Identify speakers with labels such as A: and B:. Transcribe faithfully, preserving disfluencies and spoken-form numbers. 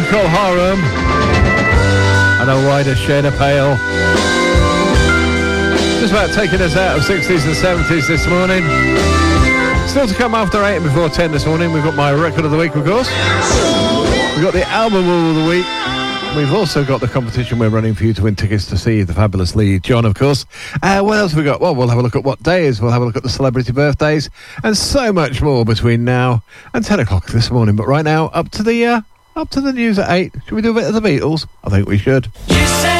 A: Procol Harum and a wider shade of pale. Just about taking us out of sixties and seventies this morning. Still to come after eight and before ten this morning. We've got my record of the week, of course. We've got the album of the week. We've also got the competition we're running for you to win tickets to see the fabulous Lee John, of course. Uh, what else have we got? Well, we'll have a look at what days. We'll have a look at the celebrity birthdays and so much more between now and ten o'clock this morning. But right now, up to the uh, up to the news at eight. Should we do a bit of the Beatles? I think we should.